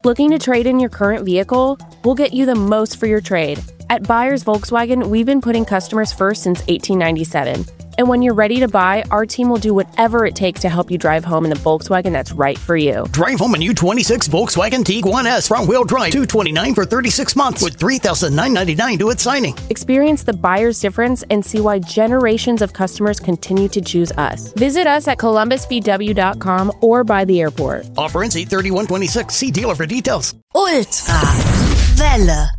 Looking to trade in your current vehicle? We'll get you the most for your trade. At Buyers Volkswagen, we've been putting customers first since 1897. And when you're ready to buy, our team will do whatever it takes to help you drive home in the Volkswagen that's right for you. Drive home a new 26 Volkswagen Tiguan S front-wheel drive, $229 for 36 months with $3,999 due at signing. Experience the buyer's difference and see why generations of customers continue to choose us. Visit us at columbusvw.com or by the airport. Offer ends 8/31/26. See dealer for details. Ultra Welle.